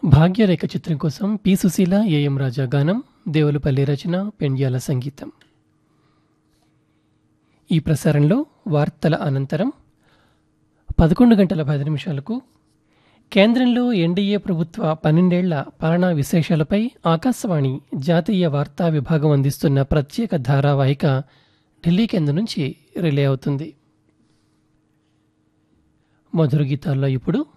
భాగ్యరేఖ చిత్రం కోసం P Susheela, AM రాజా గానం, దేవులపల్లి రచన, పెండ్యాల సంగీతం. ఈ ప్రసారంలో వార్తల అనంతరం 11:10 కేంద్రంలో ఎన్డీఏ ప్రభుత్వ 12 ఏళ్ల పాలనా విశేషాలపై ఆకాశవాణి జాతీయ వార్తా విభాగం అందిస్తున్న ప్రత్యేక ధారావాహిక ఢిల్లీ కేంద్రం నుంచి రిలే అవుతుంది. మధుర గీతాల్లో ఇప్పుడు